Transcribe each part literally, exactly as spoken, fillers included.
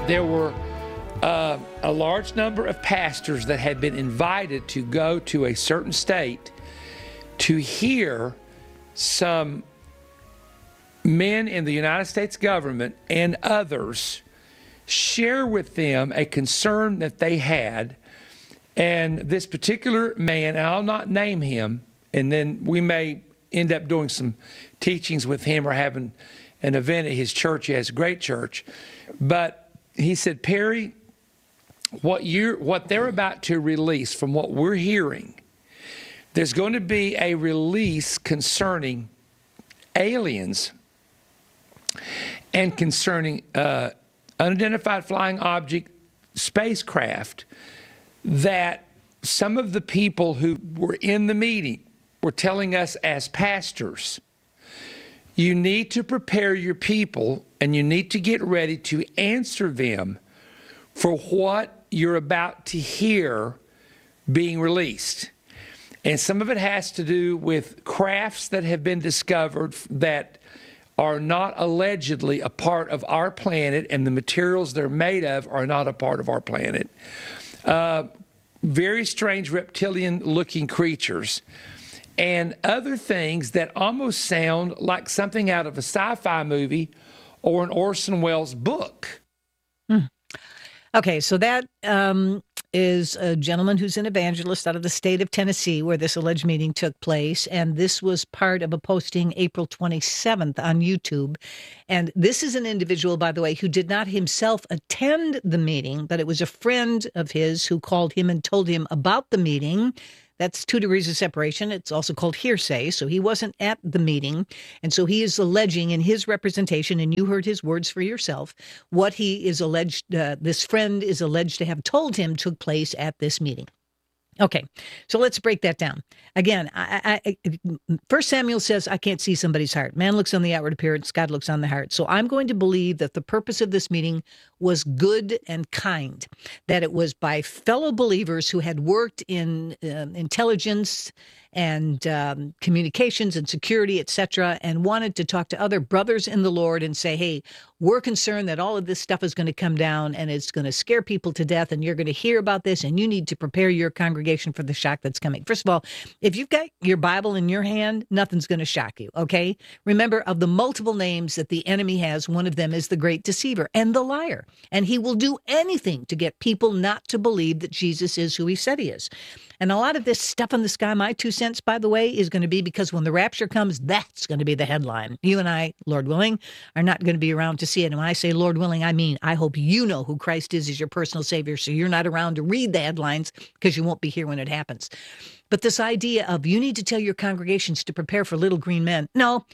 there were uh, a large number of pastors that had been invited to go to a certain state to hear some men in the United States government and others share with them a concern that they had. And this particular man, and I'll not name him, and then we may end up doing some teachings with him or having an event at his church. He has a great church. But he said, Perry, what you're, what they're about to release, from what we're hearing, there's going to be a release concerning aliens and concerning uh, unidentified flying object spacecraft, that some of the people who were in the meeting were telling us as pastors, you need to prepare your people and you need to get ready to answer them for what you're about to hear being released. And some of it has to do with crafts that have been discovered that are not allegedly a part of our planet, and the materials they're made of are not a part of our planet. Uh, very strange reptilian-looking creatures, and other things that almost sound like something out of a sci-fi movie or an Orson Welles book. Hmm. Okay, so that um, is a gentleman who's an evangelist out of the state of Tennessee, where this alleged meeting took place. And this was part of a posting April twenty-seventh on YouTube. And this is an individual, by the way, who did not himself attend the meeting, but it was a friend of his who called him and told him about the meeting. That's two degrees of separation. It's also called hearsay. So he wasn't at the meeting. And so he is alleging in his representation, and you heard his words for yourself, what he is alleged, uh, this friend is alleged to have told him took place at this meeting. Okay, so let's break that down. Again, I, I, I, First Samuel says, I can't see somebody's heart. Man looks on the outward appearance, God looks on the heart. So I'm going to believe that the purpose of this meeting was good and kind, that it was by fellow believers who had worked in uh, intelligence and um, communications and security, et cetera, and wanted to talk to other brothers in the Lord and say, hey, we're concerned that all of this stuff is going to come down and it's going to scare people to death, and you're going to hear about this, and you need to prepare your congregation for the shock that's coming. First of all, if you've got your Bible in your hand, nothing's going to shock you, okay? Remember, of the multiple names that the enemy has, one of them is the great deceiver and the liar, and he will do anything to get people not to believe that Jesus is who he said he is. And a lot of this stuff in the sky, my two cents, by the way, is going to be because when the rapture comes, that's going to be the headline. You and I, Lord willing, are not going to be around to see it. And when I say Lord willing, I mean, I hope you know who Christ is as your personal Savior, so you're not around to read the headlines because you won't be here when it happens. But this idea of you need to tell your congregations to prepare for little green men. No.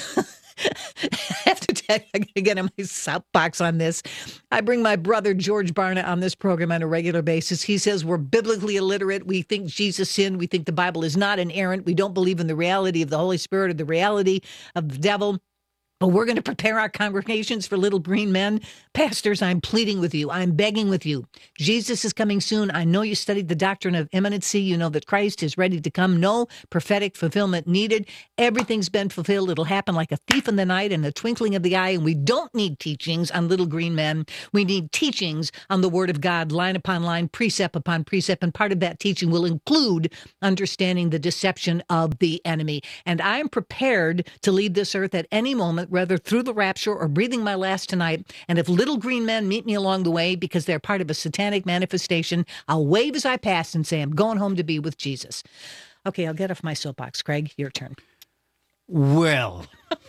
I have to tell you, I'm going to get on my soapbox on this. I bring my brother George Barna on this program on a regular basis. He says we're biblically illiterate. We think Jesus sinned. We think the Bible is not inerrant. We don't believe in the reality of the Holy Spirit or the reality of the devil. But we're going to prepare our congregations for little green men. Pastors, I'm pleading with you. I'm begging with you. Jesus is coming soon. I know you studied the doctrine of imminency. You know that Christ is ready to come. No prophetic fulfillment needed. Everything's been fulfilled. It'll happen like a thief in the night in the twinkling of the eye. And we don't need teachings on little green men. We need teachings on the Word of God, line upon line, precept upon precept. And part of that teaching will include understanding the deception of the enemy. And I am prepared to leave this earth at any moment, whether through the rapture or breathing my last tonight. And if little green men meet me along the way because they're part of a satanic manifestation, I'll wave as I pass and say, I'm going home to be with Jesus. Okay, I'll get off my soapbox. Craig, your turn. Well,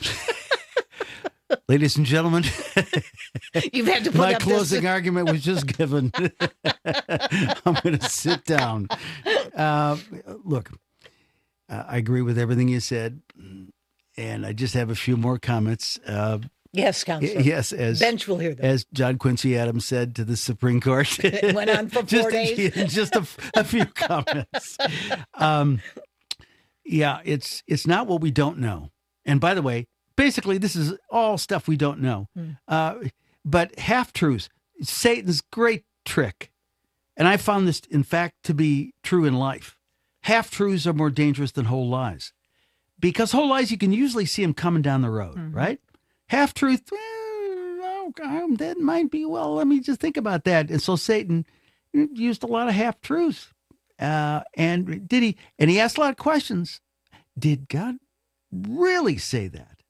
ladies and gentlemen, you've had to put my up closing this. argument was just given. I'm going to sit down. Uh, look, uh, I agree with everything you said. And I just have a few more comments. Uh, yes, Counselor. Yes, as Bench will hear them. As John Quincy Adams said to the Supreme Court. It went on for four just, days. Just a, a few comments. Um, yeah, it's it's not what we don't know. And by the way, basically, this is all stuff we don't know. Hmm. Uh, but half-truths, Satan's great trick. And I found this, in fact, to be true in life. Half-truths are more dangerous than whole lies. Because whole lies, you can usually see them coming down the road, mm-hmm. right? Half-truth, eh, okay, that might be, well, let me just think about that. And so Satan used a lot of half-truths. Uh, and did he, and he asked a lot of questions. Did God really say that?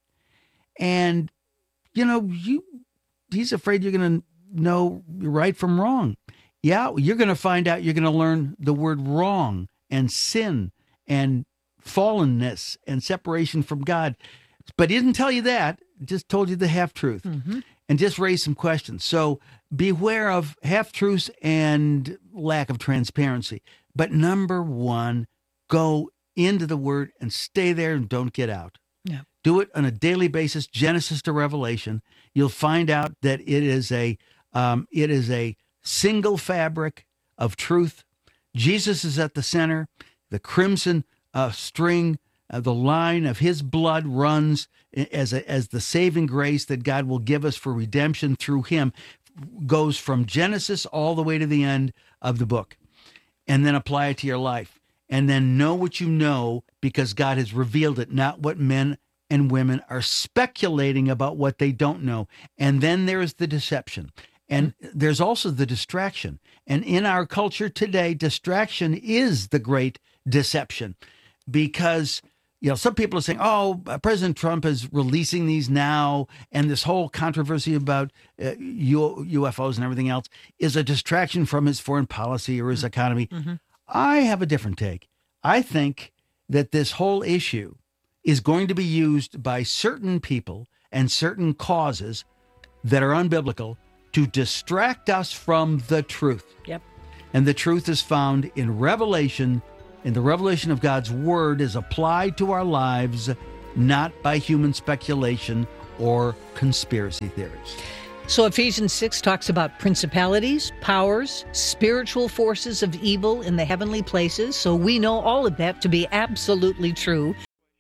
And, you know, you, he's afraid you're going to know right from wrong. Yeah, you're going to find out, you're going to learn the word wrong and sin and fallenness and separation from God. But he didn't tell you that, just told you the half-truth. Mm-hmm. And just raised some questions. So beware of half-truths and lack of transparency. But number one, go into the Word and stay there and don't get out. Yeah. Do it on a daily basis, Genesis to Revelation. You'll find out that it is a um, it is a single fabric of truth. Jesus is at the center. The crimson uh, string, uh, the line of His blood runs as a, as the saving grace that God will give us for redemption through Him, goes from Genesis all the way to the end of the book. And then apply it to your life. And then know what you know because God has revealed it, not what men and women are speculating about what they don't know. And then there's the deception. And there's also the distraction. And in our culture today, distraction is the great deception because, you know, some people are saying, oh, President Trump is releasing these now, and this whole controversy about uh, U- UFOs and everything else is a distraction from his foreign policy or his economy. Mm-hmm. I have a different take. I think that this whole issue is going to be used by certain people and certain causes that are unbiblical to distract us from the truth. Yep. And the truth is found in Revelation. And the revelation of God's word is applied to our lives, not by human speculation or conspiracy theories. So Ephesians six talks about principalities, powers, spiritual forces of evil in the heavenly places. So we know all of that to be absolutely true.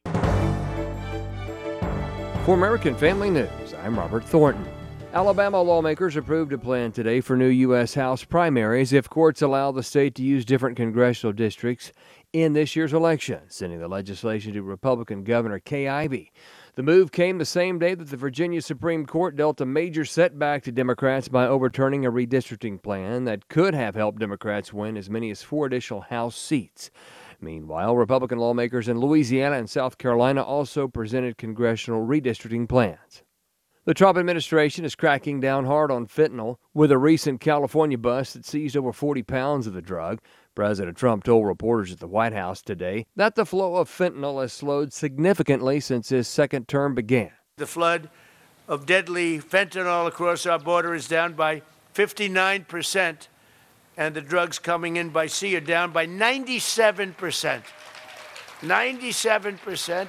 For American Family News, I'm Robert Thornton. Alabama lawmakers approved a plan today for new U S House primaries if courts allow the state to use different congressional districts in this year's election, sending the legislation to Republican Governor Kay Ivey. The move came the same day that the Virginia Supreme Court dealt a major setback to Democrats by overturning a redistricting plan that could have helped Democrats win as many as four additional House seats. Meanwhile, Republican lawmakers in Louisiana and South Carolina also presented congressional redistricting plans. The Trump administration is cracking down hard on fentanyl with a recent California bust that seized over forty pounds of the drug. President Trump told reporters at the White House today that the flow of fentanyl has slowed significantly since his second term began. The flood of deadly fentanyl across our border is down by fifty-nine percent, and the drugs coming in by sea are down by ninety-seven percent. ninety-seven percent.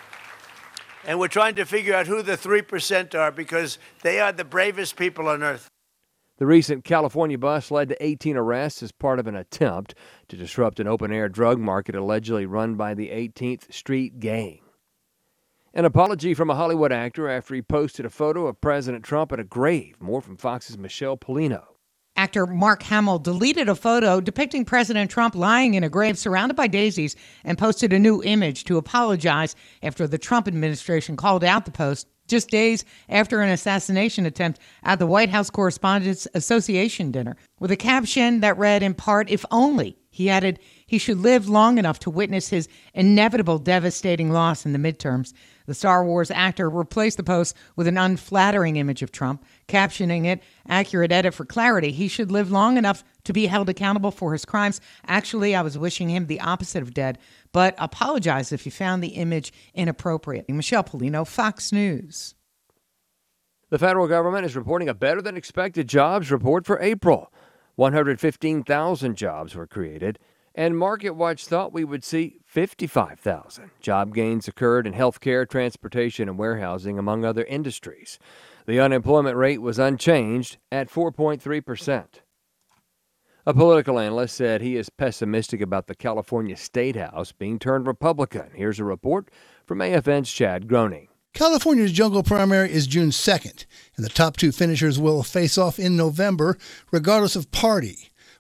And we're trying to figure out who the three percent are because they are the bravest people on earth. The recent California bust led to eighteen arrests as part of an attempt to disrupt an open-air drug market allegedly run by the eighteenth Street Gang. An apology from a Hollywood actor after he posted a photo of President Trump at a grave. More from Fox's Michelle Polino. Actor Mark Hamill deleted a photo depicting President Trump lying in a grave surrounded by daisies and posted a new image to apologize after the Trump administration called out the post just days after an assassination attempt at the White House Correspondents Association dinner, with a caption that read in part, "If only," he added, "he should live long enough to witness his inevitable devastating loss in the midterms." The Star Wars actor replaced the post with an unflattering image of Trump, captioning it, "Accurate edit for clarity. He should live long enough to be held accountable for his crimes. Actually, I was wishing him the opposite of dead, but apologize if you found the image inappropriate." Michelle Polino, Fox News. The federal government is reporting a better-than-expected jobs report for April. one hundred fifteen thousand jobs were created, and MarketWatch thought we would see fifty-five thousand. Job gains occurred in healthcare, transportation, and warehousing, among other industries. The unemployment rate was unchanged at four point three percent. A political analyst said he is pessimistic about the California State House being turned Republican. Here's a report from A F N's Chad Groening. California's jungle primary is June second, and the top two finishers will face off in November, regardless of party.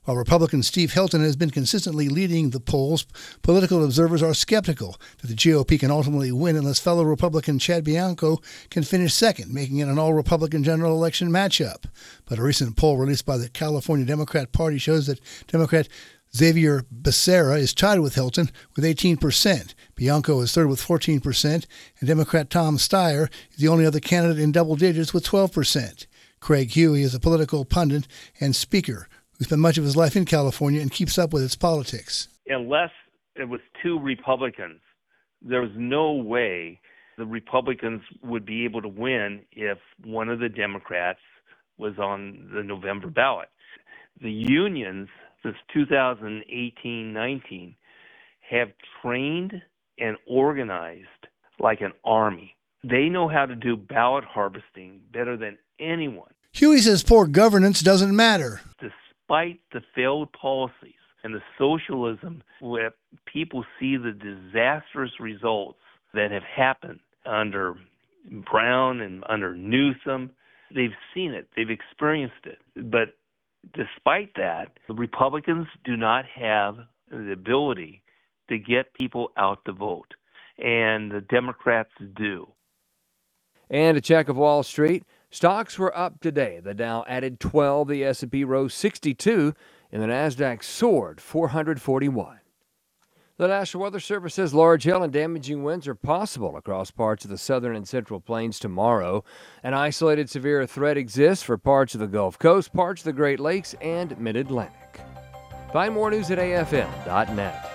While Republican Steve Hilton has been consistently leading the polls, political observers are skeptical that the G O P can ultimately win unless fellow Republican Chad Bianco can finish second, making it an all-Republican general election matchup. But a recent poll released by the California Democrat Party shows that Democrat Xavier Becerra is tied with Hilton with eighteen percent. Bianco is third with fourteen percent, and Democrat Tom Steyer is the only other candidate in double digits with twelve percent. Craig Huey is a political pundit and speaker who spent much of his life in California and keeps up with its politics. Unless it was two Republicans, there was no way the Republicans would be able to win if one of the Democrats was on the November ballot. The unions since two thousand eighteen nineteen have trained and organized like an army. They know how to do ballot harvesting better than anyone. Huey says poor governance doesn't matter. Despite the failed policies and the socialism where people see the disastrous results that have happened under Brown and under Newsom, they've seen it, they've experienced it. But despite that, the Republicans do not have the ability to get people out to vote, and the Democrats do. And a check of Wall Street. Stocks were up today. The Dow added twelve, the S and P rose sixty-two, and the Nasdaq soared four hundred forty-one. The National Weather Service says large hail and damaging winds are possible across parts of the southern and central plains tomorrow. An isolated severe threat exists for parts of the Gulf Coast, parts of the Great Lakes, and Mid-Atlantic. Find more news at A F M dot net.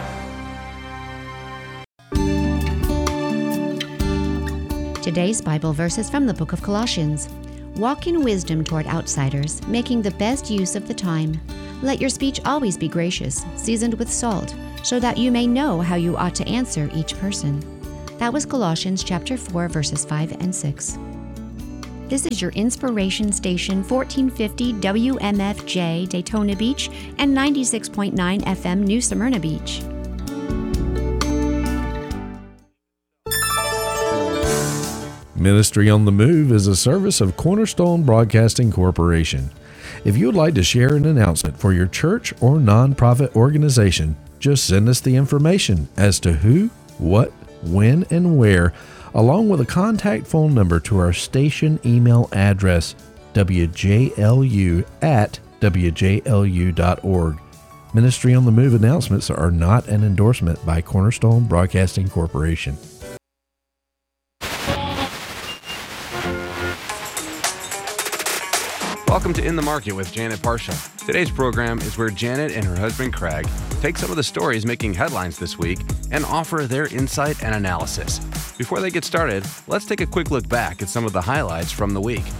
Today's Bible verse is from the book of Colossians. Walk in wisdom toward outsiders, making the best use of the time. Let your speech always be gracious, seasoned with salt, so that you may know how you ought to answer each person. That was Colossians chapter four, verses five and six. This is your inspiration station, fourteen fifty W M F J Daytona Beach and ninety-six point nine F M New Smyrna Beach. Ministry on the Move is a service of Cornerstone Broadcasting Corporation. If you would like to share an announcement for your church or nonprofit organization, just send us the information as to who, what, when, and where, along with a contact phone number to our station email address, w j l u at w j l u dot org. Ministry on the Move announcements are not an endorsement by Cornerstone Broadcasting Corporation. Welcome to In the Market with Janet Parshall. Today's program is where Janet and her husband Craig take some of the stories making headlines this week and offer their insight and analysis. Before they get started, let's take a quick look back at some of the highlights from the week.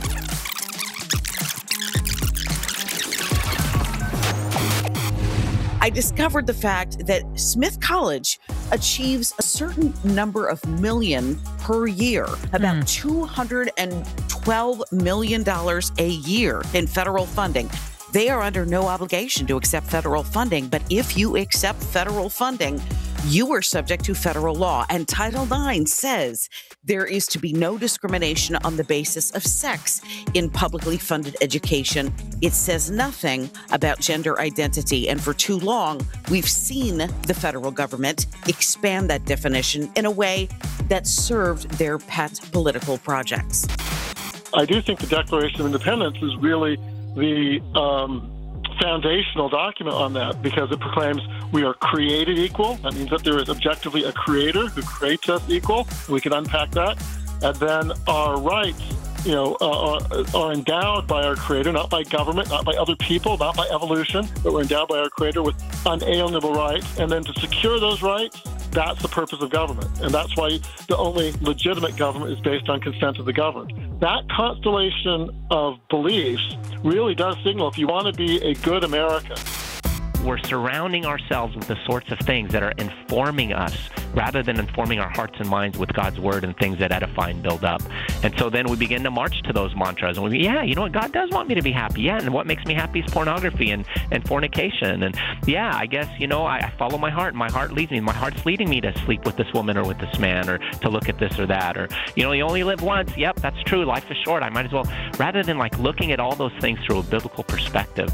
I discovered the fact that Smith College achieves a certain number of million per year, about mm. two hundred twelve million dollars a year in federal funding. They are under no obligation to accept federal funding, but if you accept federal funding, you are subject to federal law. And Title nine says there is to be no discrimination on the basis of sex in publicly funded education. It says nothing about gender identity. And for too long, we've seen the federal government expand that definition in a way that served their pet political projects. I do think the Declaration of Independence is really the um, foundational document on that, because it proclaims we are created equal. That means that there is objectively a creator who creates us equal. We can unpack that. And then our rights, you know, uh, are, are endowed by our creator, not by government, not by other people, not by evolution, but we're endowed by our creator with unalienable rights. And then to secure those rights, that's the purpose of government. And that's why the only legitimate government is based on consent of the governed. That constellation of beliefs really does signal, if you want to be a good American, we're surrounding ourselves with the sorts of things that are informing us rather than informing our hearts and minds with God's word and things that edify and build up. And so then we begin to march to those mantras. And we, yeah, you know what? God does want me to be happy. Yeah, and what makes me happy is pornography and, and fornication. And yeah, I guess, you know, I, I follow my heart. My heart leads me. My heart's leading me to sleep with this woman or with this man or to look at this or that. Or, you know, you only live once. Yep, that's true. Life is short. I might as well, rather than like looking at all those things through a biblical perspective,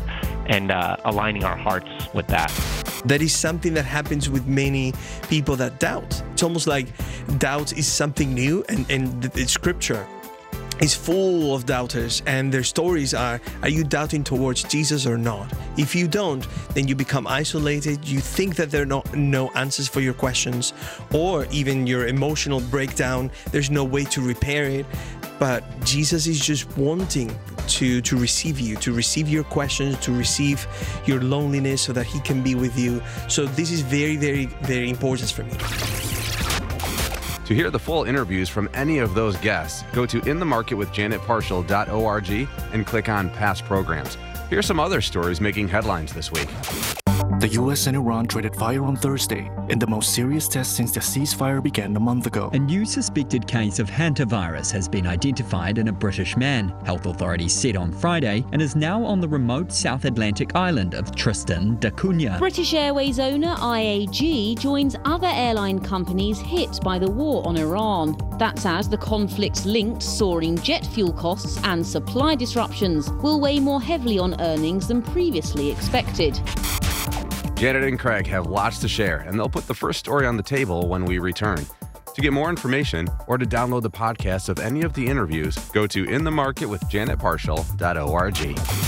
and uh, aligning our hearts with that. That is something that happens with many people that doubt. It's almost like doubt is something new, and, and the, the scripture is full of doubters, and their stories are, are you doubting towards Jesus or not? If you don't, then you become isolated. You think that there are no, no answers for your questions, or even your emotional breakdown, there's no way to repair it. But Jesus is just wanting to, to receive you, to receive your questions, to receive your loneliness so that he can be with you. So this is very, very, very important for me. To hear the full interviews from any of those guests, go to in the market with janet partial dot org and click on past programs. Here's some other stories making headlines this week. The U S and Iran traded fire on Thursday in the most serious test since the ceasefire began a month ago. A new suspected case of hantavirus has been identified in a British man, health authorities said on Friday, and is now on the remote South Atlantic island of Tristan da Cunha. British Airways owner I A G joins other airline companies hit by the war on Iran. That's as the conflict's linked soaring jet fuel costs and supply disruptions will weigh more heavily on earnings than previously expected. Janet and Craig have lots to share, and they'll put the first story on the table when we return. To get more information or to download the podcast of any of the interviews, go to in the market with janet partial dot org.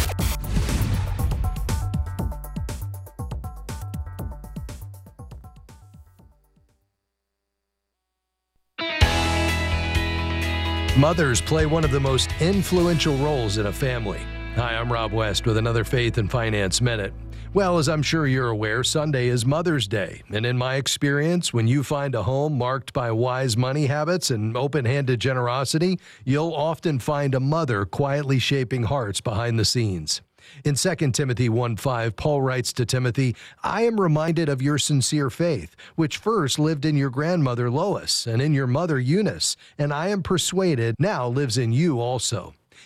Mothers play one of the most influential roles in a family. Hi, I'm Rob West with another Faith and Finance Minute. Well, as I'm sure you're aware, Sunday is Mother's Day. And in my experience, when you find a home marked by wise money habits and open-handed generosity, you'll often find a mother quietly shaping hearts behind the scenes. In Second Timothy one five, Paul writes to Timothy, I am reminded of your sincere faith, which first lived in your grandmother Lois and in your mother Eunice, and I am persuaded now lives in you also.